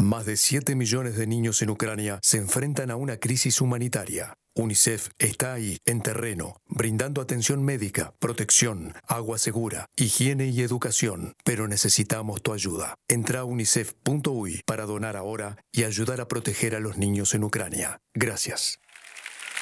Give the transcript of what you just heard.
Más de 7 millones de niños en Ucrania se enfrentan a una crisis humanitaria. UNICEF está ahí, en terreno, brindando atención médica, protección, agua segura, higiene y educación. Pero necesitamos tu ayuda. Entra a unicef.uy para donar ahora y ayudar a proteger a los niños en Ucrania. Gracias.